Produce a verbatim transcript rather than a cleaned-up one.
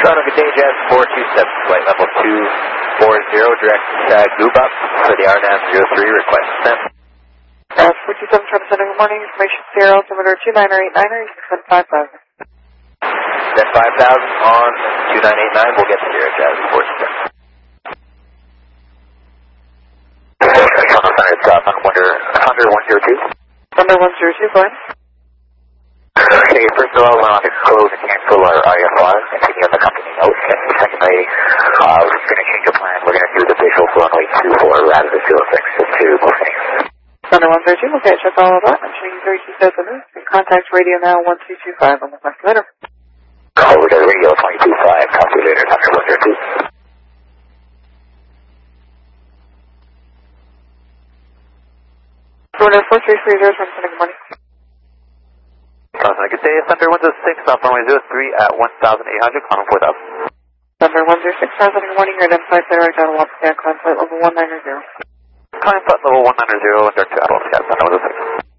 Son of a day, Jazz four two seven, flight level two four zero, direct uh, goob up for the R N A V zero three, request sent. Jazz four two seven, try to send good morning, information Sierra, altimeter two nine eight nine, you can send five thousand. Send five thousand on two nine eight nine, we'll get to Sierra, Jazz four two seven. It's uh, Thunder, Thunder one zero two. Thunder one zero two, go ahead. Okay, first of all, we're on to close and cancel our I F R, continue on the company note. And secondly, uh, we're going to change the plan. We're going to do the visual for runway two four rather than zero six to Phoenix. Thunder one zero two, we'll get check all of that. I'm showing you thirty-two steps in this. Contact radio now one two two five on the left letter. Call with our radio two two five, copy later, Thunder one zero two. Thunder four three three zero, try to send good morning. Good day, Thunder one zero six, off runway zero three at one thousand eight hundred, climbing four thousand. Thunder one zero six, try to send good morning, your identified flight right down Wapsiak, climb flight level one nine zero. Climb flight level one nine zero, and direct to Admiral Scat, Thunder one zero six.